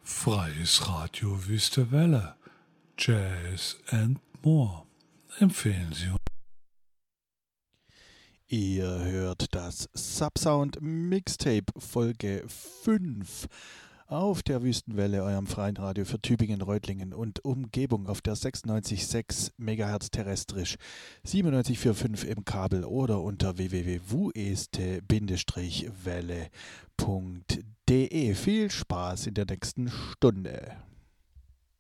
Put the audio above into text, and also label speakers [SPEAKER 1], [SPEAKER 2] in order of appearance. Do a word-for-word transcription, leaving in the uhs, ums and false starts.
[SPEAKER 1] Freies Radio Wüste Welle, Jazz and More. Empfehlen Sie uns.
[SPEAKER 2] Ihr hört das Subsound Mixtape Folge fünf auf der Wüstenwelle, eurem freien Radio für Tübingen, Reutlingen und Umgebung auf der sechsundneunzig Komma sechs Megahertz terrestrisch, siebenundneunzig Komma fünfundvierzig im Kabel oder unter w w w punkt wueste Bindestrich welle punkt de. Viel Spaß in der nächsten Stunde.